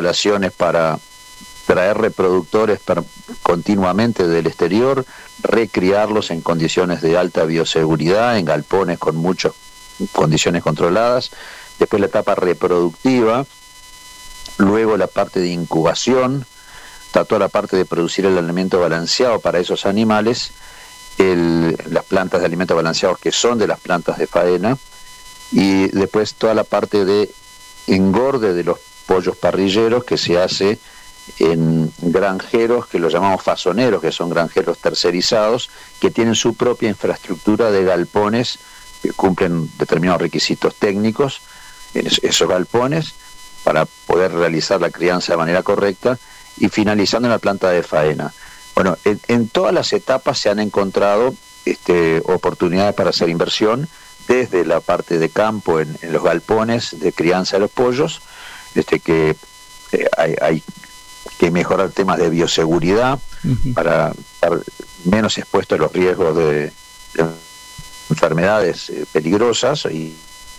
operaciones para traer reproductores continuamente del exterior, recriarlos en condiciones de alta bioseguridad, en galpones con muchas condiciones controladas. Después la etapa reproductiva, luego la parte de incubación, toda la parte de producir el alimento balanceado para esos animales, las plantas de alimentos balanceados que son de las plantas de faena, y después toda la parte de engorde de los pollos parrilleros que se hace en granjeros que los llamamos fasoneros, que son granjeros tercerizados, que tienen su propia infraestructura de galpones que cumplen determinados requisitos técnicos en esos galpones para poder realizar la crianza de manera correcta, y finalizando en la planta de faena. Bueno, en todas las etapas se han encontrado oportunidades para hacer inversión, desde la parte de campo en los galpones de crianza de los pollos, que hay que mejorar temas de bioseguridad para estar menos expuestos a los riesgos de enfermedades peligrosas y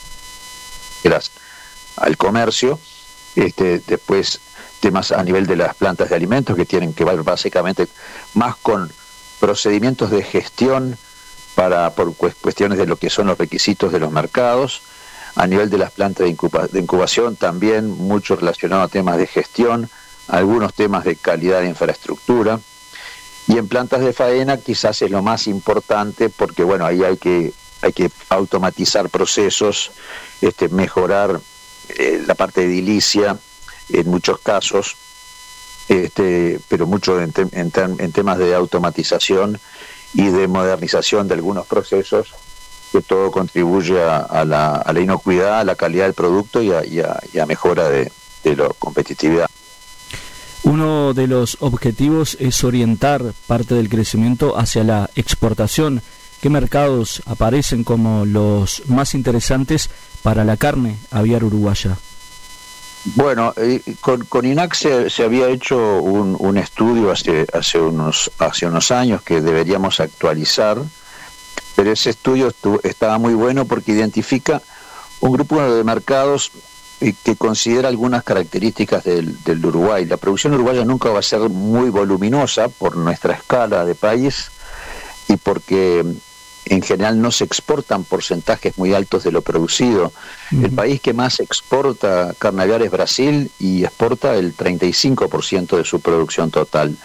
al comercio. Después temas a nivel de las plantas de alimentos, que tienen que ver básicamente más con procedimientos de gestión por cuestiones de lo que son los requisitos de los mercados. A nivel de las plantas de incubación también mucho relacionado a temas de gestión, algunos temas de calidad de infraestructura. Y en plantas de faena quizás es lo más importante, porque bueno, ahí hay que automatizar procesos, mejorar la parte de edilicia en muchos casos, pero mucho en temas de automatización y de modernización de algunos procesos, que todo contribuye a la inocuidad, a la calidad del producto y a mejora de la competitividad. Uno de los objetivos es orientar parte del crecimiento hacia la exportación. ¿Qué mercados aparecen como los más interesantes para la carne aviar uruguaya? Bueno, con INAC se había hecho un estudio hace unos años que deberíamos actualizar, pero ese estudio estaba muy bueno porque identifica un grupo de mercados que considera algunas características del Uruguay. La producción uruguaya nunca va a ser muy voluminosa por nuestra escala de país y porque en general no se exportan porcentajes muy altos de lo producido. El país que más exporta carne aviar es Brasil, y exporta el 35% de su producción total.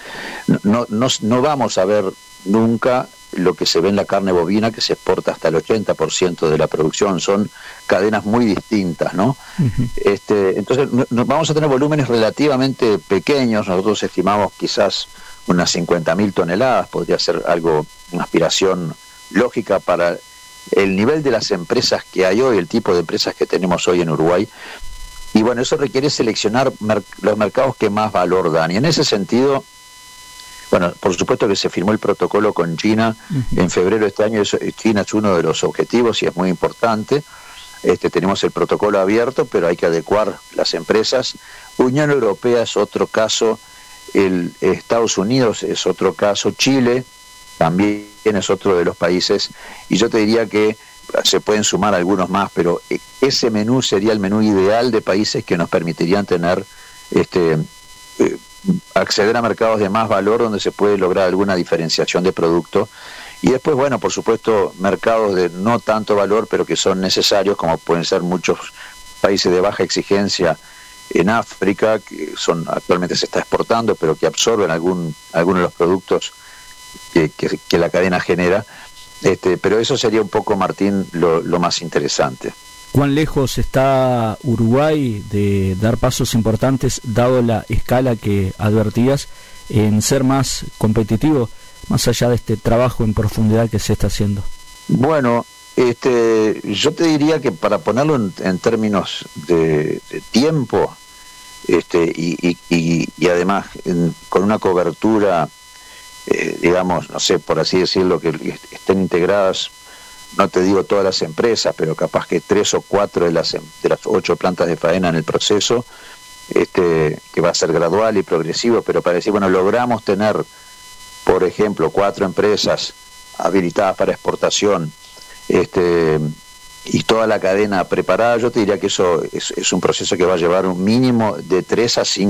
No vamos a ver nunca lo que se ve en la carne bovina, que se exporta hasta el 80% de la producción. Son cadenas muy distintas, ¿no? Entonces vamos a tener volúmenes relativamente pequeños. Nosotros estimamos quizás unas 50.000 toneladas, podría ser una aspiración lógica para el nivel de las empresas que hay hoy, el tipo de empresas que tenemos hoy en Uruguay. Y bueno, eso requiere seleccionar los mercados que más valor dan. Y en ese sentido, bueno, por supuesto que se firmó el protocolo con China en febrero de este año. China es uno de los objetivos y es muy importante. Tenemos el protocolo abierto, pero hay que adecuar las empresas. Unión Europea es otro caso, Estados Unidos es otro caso, Chile también es otro de los países, y yo te diría que se pueden sumar algunos más, pero ese menú sería el menú ideal de países que nos permitirían tener acceder a mercados de más valor, donde se puede lograr alguna diferenciación de producto. Y después, bueno, por supuesto, mercados de no tanto valor, pero que son necesarios, como pueden ser muchos países de baja exigencia en África, que actualmente se está exportando, pero que absorben algunos de los productos que la cadena genera. Pero eso sería un poco, Martín, lo más interesante. ¿Cuán lejos está Uruguay de dar pasos importantes, dado la escala que advertías, en ser más competitivo, más allá de este trabajo en profundidad que se está haciendo? Bueno, yo te diría que, para ponerlo en términos de tiempo, y además con una cobertura, digamos, no sé, por así decirlo, que estén integradas, no te digo todas las empresas, pero capaz que 3 o 4 de las 8 plantas de faena en el proceso, que va a ser gradual y progresivo, pero para decir, bueno, logramos tener, por ejemplo, 4 empresas habilitadas para exportación, y toda la cadena preparada. Yo te diría que eso es un proceso que va a llevar un mínimo de 3 a 5